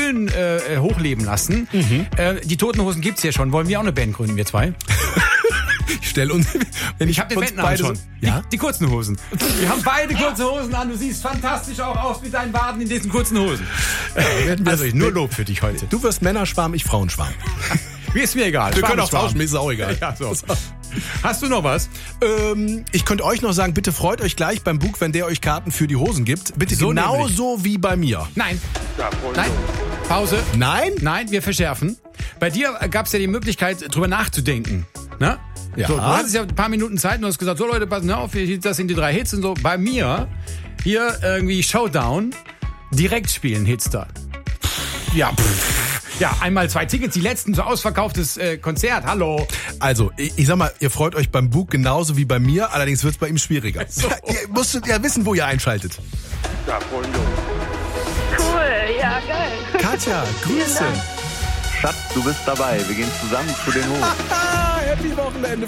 schön hochleben lassen. Die Toten Hosen gibt's ja schon. Wollen wir auch eine Band gründen, wir zwei? Ich habe den Bandnamen schon. Ja? Die kurzen Hosen. Wir haben beide kurze Hosen an. Du siehst fantastisch auch aus mit deinen Waden in diesen kurzen Hosen. Also nur Lob für dich heute. Du wirst Männerschwarm, ich Frauenschwarm. Mir ist mir egal. Wir können auch tauschen, mir ist auch egal. Ja, so. Hast du noch was? Ich könnte euch noch sagen, bitte freut euch gleich beim Bug, wenn der euch Karten für die Hosen gibt. Bitte So genauso wie bei mir. Nein. Nein. Pause. Nein? Nein, wir verschärfen. Bei dir gab es ja die Möglichkeit, drüber nachzudenken. Ne? Ja. So, du hattest ja ein paar Minuten Zeit und du hast gesagt, so Leute, passen auf, das sind die 3 Hits und so. Bei mir, hier irgendwie Showdown, direkt spielen Hits da. Ja, ja, einmal 2 Tickets, die letzten, so ausverkauftes Konzert, hallo. Also, ich sag mal, ihr freut euch beim Bug genauso wie bei mir, allerdings wird's bei ihm schwieriger. So. Ihr musstet ja wissen, wo ihr einschaltet. Ja, voll Cool, ja, geil. Katja, Grüße. Schatz, du bist dabei. Wir gehen zusammen zu den Hosen. Happy Wochenende.